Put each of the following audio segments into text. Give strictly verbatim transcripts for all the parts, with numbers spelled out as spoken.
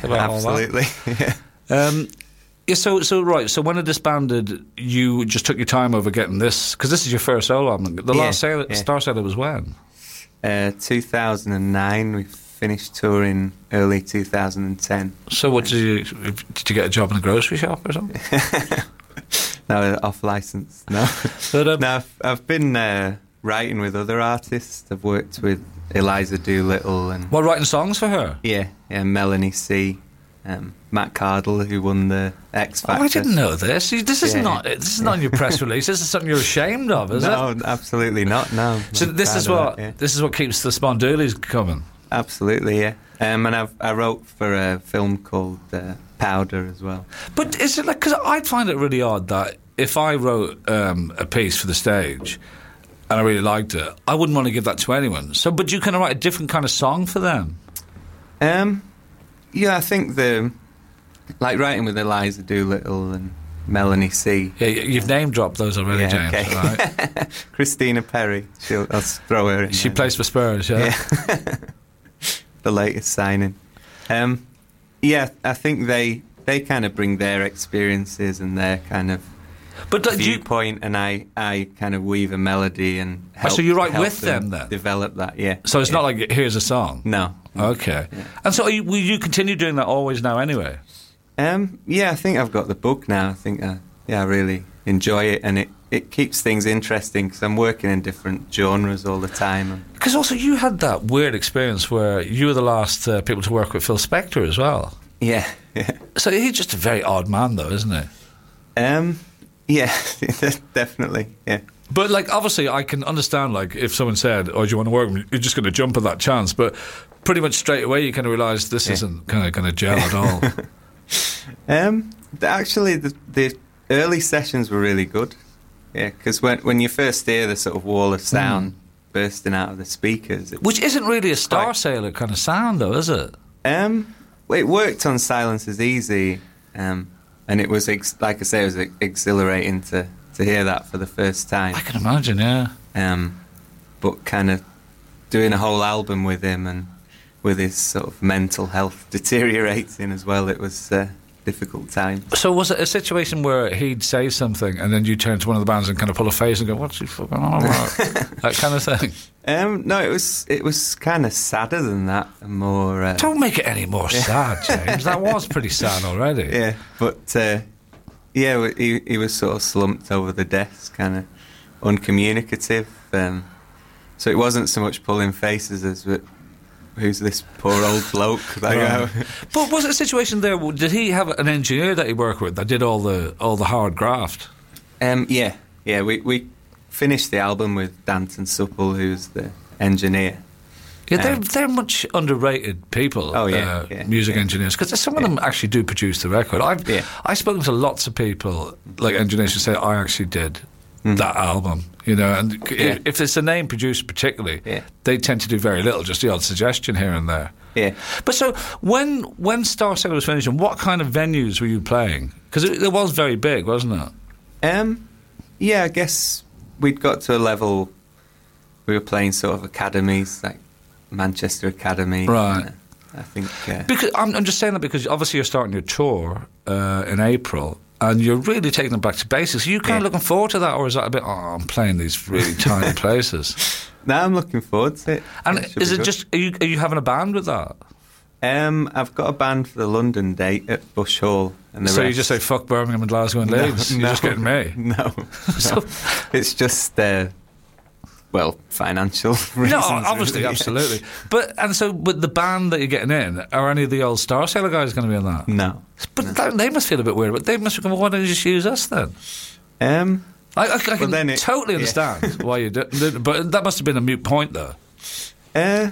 about Absolutely. all that. Yeah. Um, yeah, so, so, right, so when it disbanded, you just took your time over getting this, because this is your first solo album. The Yeah, last sailor, yeah. Star Sailor was when? Uh, two thousand nine, we finished touring early two thousand ten. So what, did you, did you get a job in a grocery shop or something? No, off licence, no. But, um, no, I've, I've been uh, writing with other artists. I've worked with Eliza Doolittle and... What, writing songs for her? Yeah, yeah, Melanie C, um, Matt Cardle, who won the X Factor. Oh, I didn't know this. You- This is Yeah. not this is not in your press release. This is something you're ashamed of, is no, it? absolutely not, no. So I'm this proud is of what that, yeah. this is what keeps the Spondoolies coming. Absolutely, yeah. Um, and I've, I wrote for a film called uh, Powder as well. But is it like, because I'd find it really odd that if I wrote um, a piece for the stage and I really liked it, I wouldn't want to give that to anyone. So, but you kind of write a different kind of song for them. Um, yeah, I think the... Like writing with Eliza Doolittle and Melanie C. Yeah, you- you've name dropped those already, Yeah, James. okay. Right? Christina Perry. She'll, I'll throw her in She there. plays for Spurs, yeah. Yeah. The latest signing. Um, yeah, I think they they kind of bring their experiences and their kind of But like, do you, viewpoint, and I, I kind of weave a melody and help, so you write help with them then? develop that. Yeah. so it's yeah. not like here's a song. No. Okay. Yeah. And so, are you, will you continue doing that always now, anyway? Um, yeah, I think I've got the bug now. I think I, yeah, I really enjoy it, and it, it keeps things interesting because I'm working in different genres all the time. And Because also you had that weird experience where you were the last uh, people to work with Phil Spector as well. yeah, yeah, So he's just a very odd man, though, isn't he? um, yeah, definitely, yeah. But, like, obviously I can understand, like, if someone said, oh, do you want to work with me? You're just going to jump at that chance. But pretty much straight away you kind of realise this Yeah. isn't kind of going to gel at all. Um, the, actually, the, the early sessions were really good. Yeah, because when when you first hear the sort of wall of sound bursting out of the speakers, it's, Which isn't really a Star Quite. Sailor kind of sound, though, is it? um, well, it worked on Silence is Easy, um, and it was ex- like I say, it was ex- exhilarating to to hear that for the first time. I can imagine, yeah. Um, but kind of doing a whole album with him and with his sort of mental health deteriorating as well, it was a difficult time. So was it a situation where he'd say something and then you turn to one of the bands and kind of pull a face and go, what's he fucking on about? That kind of thing. Um, no, it was it was kind of sadder than that, and more. Uh, Don't make it any more sad, James. That was pretty sad already. yeah, but uh, yeah, he he was sort of slumped over the desk, kind of uncommunicative. Um, so it wasn't so much pulling faces as but who's this poor old bloke? Like, Right. uh, But was it a situation there? Did he have an engineer that he worked with that did all the all the hard graft? um, yeah, yeah, we we finished the album with Danton Supple, who's the engineer. Yeah, they're Um, they're much underrated people. Oh, yeah, uh, yeah, music yeah. engineers, because some of them actually do produce the record. I've Yeah. I've spoken to lots of people like engineers who say I actually did Mm. that album. You know, and c- Yeah. if it's a name producer particularly, Yeah. they tend to do very little, just the odd suggestion here and there. Yeah. But so when when Star Sailor was finishing, what kind of venues were you playing? Because it, it was very big, wasn't it? Um, yeah, I guess we'd got to a level we were playing sort of academies, like Manchester Academy. Right. Uh, I think. Uh, Because I'm, I'm just saying that because obviously you're starting your tour uh, in April, and you're really taking them back to basics. Are you kind Yeah. of looking forward to that, or is that a bit? Oh, I'm playing these really tiny places. now I'm looking forward to it. And It should is be it good. just? Are you, are you having a band with that? Um, I've got a band for the London date at Bush Hall, and the So you rest- just say fuck Birmingham and Glasgow and No, Leeds. You're no, just getting me. No, So- no. It's just uh, well, financial reasons. No, obviously, really. absolutely. But and so, but the band that you're getting in, are any of the old Star Sailor guys going to be in that? No. But that, they must feel a bit weird. But they must have gone, well, why don't you just use us then? Um, I, I, I can then it- totally yeah. understand why you did, but that must have been a moot point, though. uh,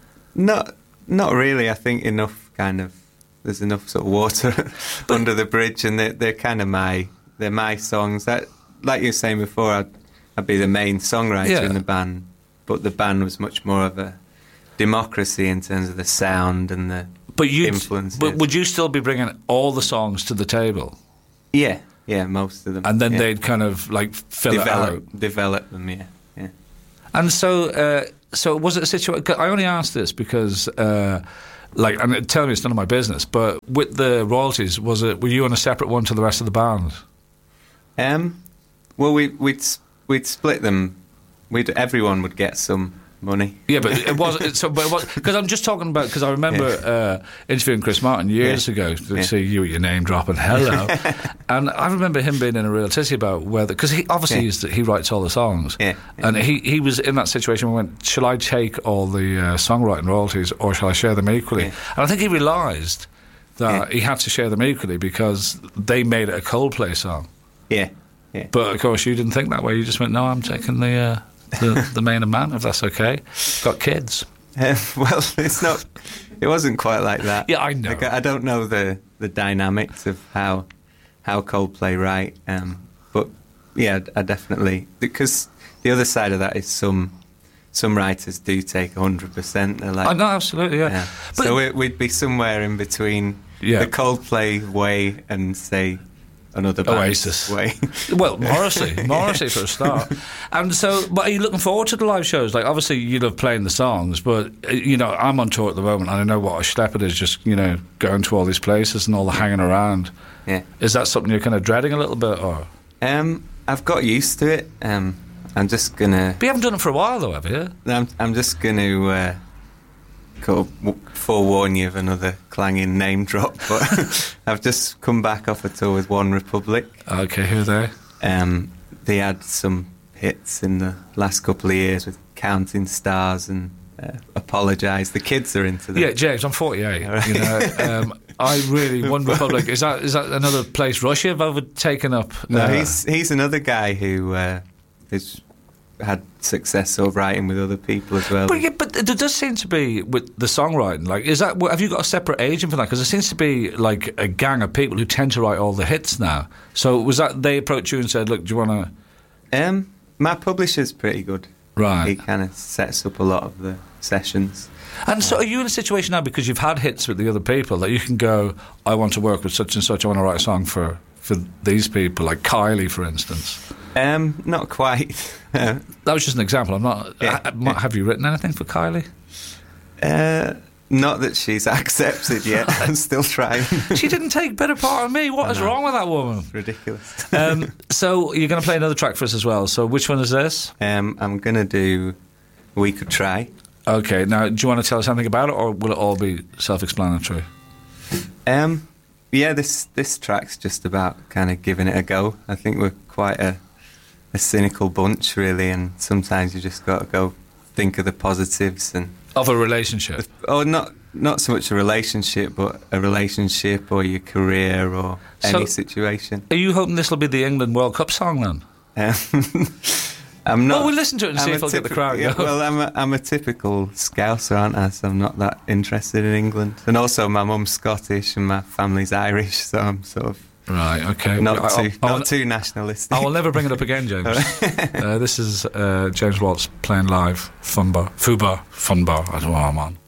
not not really. I think enough kind of there's enough sort of water under the bridge, and they're, they're kind of my they're my songs. That like you were saying before, I'd, I'd be the main songwriter Yeah. in the band, but the band was much more of a democracy in terms of the sound and the But you, influences. but would you still be bringing all the songs to the table, yeah, yeah, most of them, and then yeah. they'd kind of like fill it out? develop develop them. Yeah, yeah. And so, uh, so was it a situation? I only asked this because uh, like, and tell me it's none of my business, but with the royalties, was it, were you on a separate one to the rest of the band? Um, well, we, we'd we'd split them. We'd everyone would get some money. Yeah, but it was it, so. But it was because I'm just talking about because I remember Yeah. uh, interviewing Chris Martin years Yeah. ago to Yeah. see you at your name dropping hello, and I remember him being in a real tizzy about whether because he obviously Yeah. he's, he writes all the songs, Yeah. Yeah. and he he was in that situation where he went, shall I take all the uh, songwriting royalties or shall I share them equally? Yeah. And I think he realised that Yeah. he had to share them equally because they made it a Coldplay song. Yeah, yeah. But of course, you didn't think that way. You just went, no, I'm taking the uh, the, the main man, if that's okay. Got kids. Uh, well, it's not. It wasn't quite like that. Yeah, I know. Like, I don't know the, the dynamics of how how Coldplay write, um, but yeah, I definitely because the other side of that is some some writers do take a hundred percent. They're like, I know, absolutely, yeah. yeah. But So it, we'd be somewhere in between Yeah. the Coldplay way and say another band's Oasis. way. well, Morrissey, Morrissey for a start. And so, but are you looking forward to the live shows? Like, obviously, you love playing the songs, but uh, you know, I'm on tour at the moment, and I know what a schlep it is. Just you know, going to all these places and all the hanging around. Yeah. Is that something you're kind of dreading a little bit, or? Um, I've got used to it. Um, I'm just gonna. But you haven't done it for a while, though, have you? I'm, I'm just gonna uh, kind of w- forewarn you of another clanging name drop. But I've just come back off a tour with One Republic. Okay, who are they? Um, they had some hits in the last couple of years with Counting Stars and uh, Apologise. The kids are into them. Yeah, James, I'm forty-eight. All right. You know, um, I really One Republic. Is that is that another place Russia have overtaken up? No, uh, he's he's another guy who uh, has had success sort of writing with other people as well. But yeah, but there does seem to be with the songwriting. Like, is that have you got a separate agent for that? Because there seems to be like a gang of people who tend to write all the hits now. So was that they approached you and said, "Look, do you want to?" Um, my publisher's pretty good. Right. He kind of sets up a lot of the sessions. And so, are you in a situation now because you've had hits with the other people that you can go, "I want to work with such and such. I want to write a song for for these people," like Kylie, for instance. Um, not quite. Uh, That was just an example. I'm not. Yeah, ha- yeah. Have you written anything for Kylie? uh, not that she's accepted yet. I'm still trying. She didn't take better part of me. What I is know. wrong with that woman? Ridiculous. Um, so you're going to play another track for us as well. So which one is this? Um, I'm gonna do We Could Try. Okay. Now, do you want to tell us something about it, or will it all be self-explanatory? Um, yeah, this this track's just about kind of giving it a go. I think we're quite a a cynical bunch, really, and sometimes you just got to go think of the positives and Of a relationship. oh, not not so much a relationship, but a relationship or your career or any So- situation. Are you hoping this will be the England World Cup song then? Um, I'm not. Well, we'll listen to it and see I'm if a I'll get the typi- crowd yeah, going. well, I'm a, I'm a typical Scouser, aren't I? So I'm not that interested in England. And also, my mum's Scottish and my family's Irish, so I'm sort of Right. Okay. not I- too I- I not will- too nationalistic. I will never bring it up again, James. uh, this is uh, James Waltz playing live. Fun bar, Fubar, Fun bar. I don't know what I'm on.